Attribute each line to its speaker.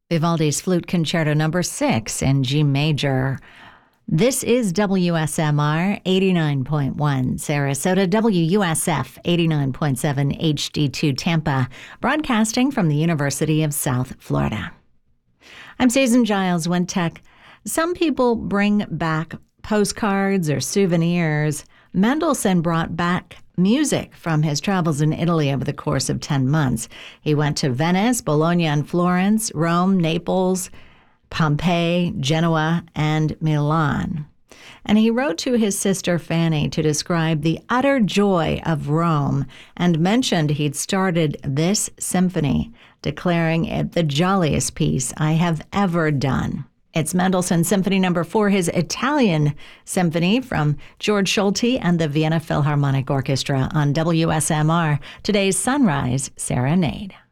Speaker 1: Vivaldi's Flute Concerto Number 6 in G major. This is WSMR 89.1 Sarasota, WUSF 89.7 HD2 Tampa, broadcasting from the University of South Florida. I'm Susan Giles Wintech. Some people bring back postcards or souvenirs. Mendelssohn brought back music from his travels in Italy over the course of 10 months. He went to Venice, Bologna and Florence, Rome, Naples, Pompeii, Genoa, and Milan. And he wrote to his sister Fanny to describe the utter joy of Rome and mentioned he'd started this symphony, declaring it the jolliest piece I have ever done. It's Mendelssohn Symphony No. 4, his Italian symphony from George Solti and the Vienna Philharmonic Orchestra on WSMR, today's Sunrise Serenade.